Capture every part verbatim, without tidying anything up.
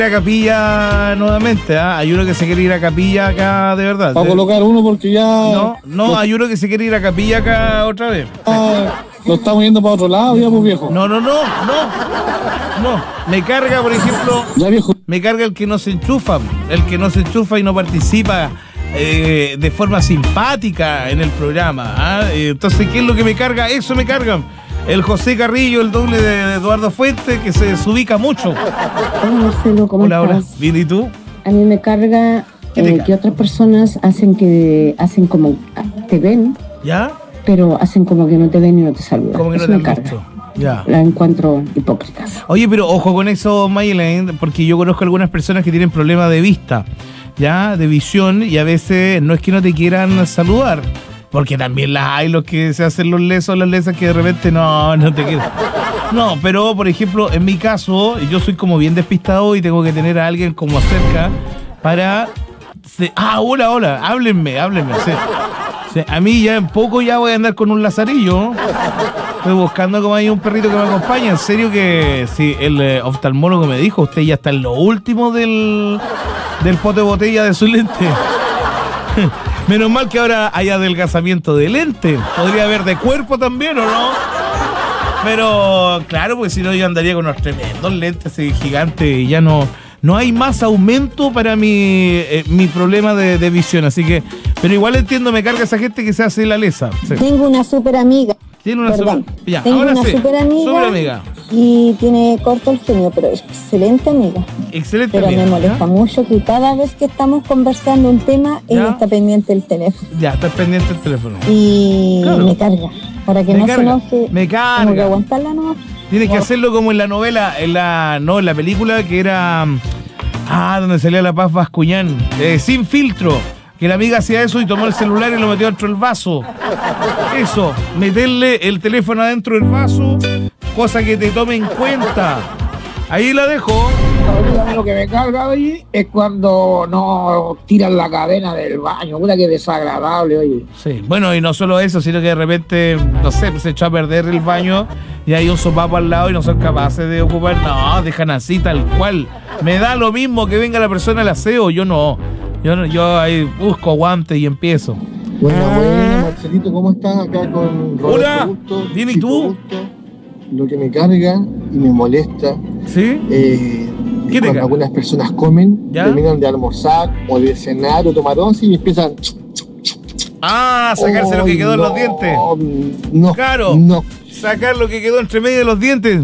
a Capilla nuevamente, ¿ah? Hay uno que se quiere ir a Capilla acá, de verdad. Para colocar uno porque ya... No, no, hay uno que se quiere ir a Capilla acá otra vez. Ah, lo estamos yendo para otro lado ya, pues, viejo. No, no, no, no. No, me carga, por ejemplo, ya, viejo. Me carga el que no se enchufa, el que no se enchufa y no participa eh, de forma simpática en el programa, ¿ah? Entonces, ¿qué es lo que me carga? Eso me carga. El José Carrillo, el doble de Eduardo Fuentes, que se desubica mucho. Hola Marcelo, ¿cómo hola, estás? Hola, ¿bien y tú? A mí me carga eh, que otras personas hacen que hacen como te ven, ¿ya? Pero hacen como que no te ven y no te saludan. Como que eso no te me carga. visto. Ya. La encuentro hipócritas. Oye, pero ojo con eso, Maylen, porque yo conozco algunas personas que tienen problemas de vista, ya, de visión, y a veces no es que no te quieran saludar. Porque también las hay los que se hacen los lesos, las lesas que de repente no, no te quieren. No, pero por ejemplo, en mi caso, yo soy como bien despistado y tengo que tener a alguien como cerca para... Ah, hola, hola, háblenme, háblenme. Sí. Sí, a mí ya en poco ya voy a andar con un lazarillo. Estoy buscando como hay un perrito que me acompaña. En serio que si el eh, oftalmólogo me dijo, usted ya está en lo último del, del pote de botella de su lente. Menos mal que ahora hay adelgazamiento de lente. Podría haber de cuerpo también, ¿o no? Pero claro, porque si no yo andaría con unos tremendos lentes gigantes y ya no, no hay más aumento para mi, eh, mi problema de, de visión. Así que, pero igual entiendo, me carga esa gente que se hace la lesa. Sí. Tengo una super amiga. Tiene una Perdón. super, ya, Tengo ahora una sí, super amiga, super amiga y tiene corto el genio, pero es excelente amiga. Excelente pero amiga. me molesta ¿ya? mucho que cada vez que estamos conversando un tema, ¿ya? ella está pendiente del teléfono. Ya, está pendiente el teléfono. Y claro. me carga. Para que me no carga. se enoje, me carga. tengo que aguantarla nomás. Tienes que hacerlo como en la novela, en la no, en la película que era ah, donde salía la Paz Bascuñán, eh, Sin Filtro, que la amiga hacía eso y tomó el celular y lo metió dentro del vaso. Eso, meterle el teléfono adentro del vaso, cosa que te tome en cuenta. Ahí la dejo. A mí lo que me carga hoy es cuando no tiran la cadena del baño. Puta que desagradable, oye. Sí, bueno, y no solo eso, sino que de repente, no sé, se echó a perder el baño y hay un sopapo al lado y no son capaces de ocupar. No, dejan así tal cual. Me da lo mismo que venga la persona al aseo, yo no. Yo no, yo ahí busco guantes y empiezo. Bueno, bueno, Marcelito, ¿cómo estás? Acá con Roberto. Hola, Gusto, bien, ¿y tú? Gusto. Lo que me carga y me molesta, ¿sí? Eh, ¿Qué te cuando carga? algunas personas comen, ¿ya? terminan de almorzar o de cenar o tomar once y empiezan... Ah, sacarse oh, lo que quedó no, en los dientes. No, claro, no. Sacar lo que quedó entre medio de los dientes.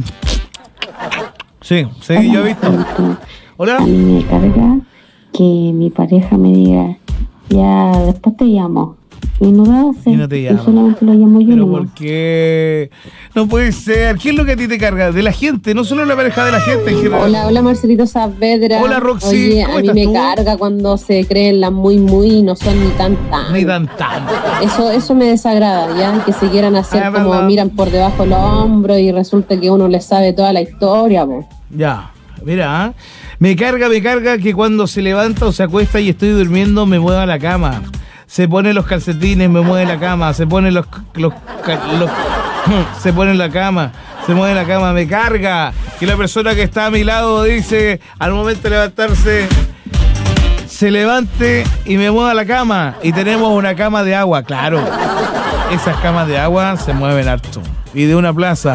Sí, sí, yo he visto. Hola. A mí me carga que mi pareja me diga, ya después te llamo. Y no lo hace. Y no te llama. Y solamente lo llamo yo. ¿Pero nomás. por qué? No puede ser. ¿Qué es lo que a ti te carga? De la gente, no solo la pareja, de la gente en general. Hola, hola Marcelito Saavedra. Hola Roxy. Oye, ¿cómo a mí estás me tú? carga cuando se creen las muy muy y no son ni tan tan. Ni tan tan. Eso, eso me desagrada, ya, que se quieran hacer ah, como verdad. miran por debajo del hombro y resulta que uno les sabe toda la historia, po. Ya, mira, ¿eh? Me carga, me carga que cuando se levanta o se acuesta y estoy durmiendo me mueva la cama. Se pone los calcetines, me mueve la cama. Se pone los, los, los se pone en la cama, se mueve la cama. Me carga que la persona que está a mi lado dice al momento de levantarse se levante y me mueva la cama. Y tenemos una cama de agua, claro. Esas camas de agua se mueven harto. Y de una plaza.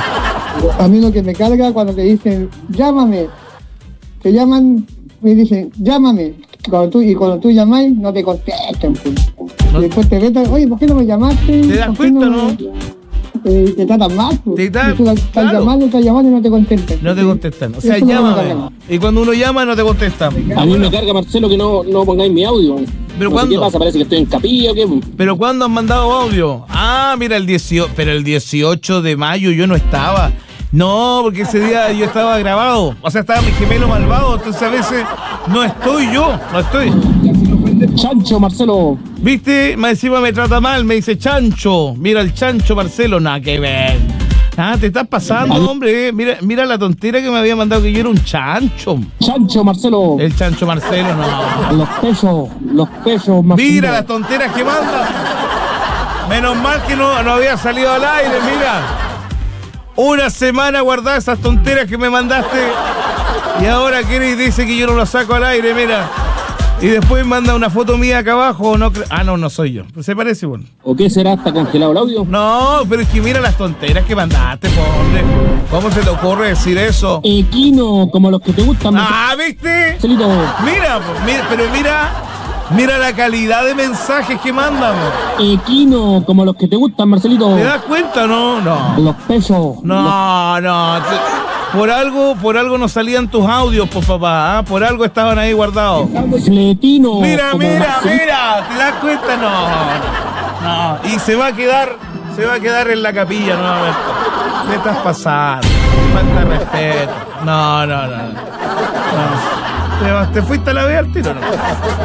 A mí lo que me carga cuando te dicen, llámame. Te llaman, me dicen, llámame. Cuando tú, y cuando tú llamáis, no te contestan. Pues. No. Y después te retan, oye, ¿por qué no me llamaste? ¿Te das cuenta, no? no? Te, te tratan mal. Pues. Te da- Y tú estás claro. llamando, estás llamando y no te contestan. No te contestan. O sea, Eso no me llámame. carga. Y cuando uno llama, no te contestan. A mí me carga, Marcelo, que no, no pongáis mi audio. ¿Pero no cuándo? sé qué pasa, parece que estoy en capilla o qué. ¿Pero cuándo han mandado audio? Ah, mira, el dieciocho, pero el dieciocho de mayo yo no estaba. No, porque ese día yo estaba grabado. O sea, estaba mi gemelo malvado. Entonces a veces no estoy yo. No estoy. Chancho, Marcelo. ¿Viste? Más encima me trata mal. Me dice chancho. Mira el chancho, Marcelo. Nada que ver. Ah, te estás pasando, hombre. Mira, mira la tontera que me había mandado, que yo era un chancho. Chancho, Marcelo. El chancho Marcelo, no. Los pesos, los pesos, Marcelo. Mira las tonteras que manda. Menos mal que no, no había salido al aire, mira. Una semana guardada esas tonteras que me mandaste. Y ahora quiere y dice que yo no lo saco al aire, mira. Y después manda una foto mía acá abajo. No cre- ah, no, no soy yo. Se parece, bueno. ¿O qué será? ¿Está congelado el audio? No, pero es que mira las tonteras que mandaste, pobre. ¿Cómo se te ocurre decir eso? Equino, como los que te gustan. Ah, ¿viste? Marcelito. Mira, pues, mira, pero mira, mira la calidad de mensajes que mandan. Equino, como los que te gustan, Marcelito. ¿Te das cuenta? No, no. Los pesos. No, no. te- por algo, por alno no salían tus audios, pues papá. ¿ah? Por algo estaban ahí guardados. Los fletino. Mira, como mira, Marcelito. mira. ¿Te das cuenta? No, no. Y se va a quedar, se va a quedar en la capilla nuevamente. ¿Qué estás pasando? Falta de respeto. No, no, no. no. ¿Te, te fuiste a la vez al tiro, no?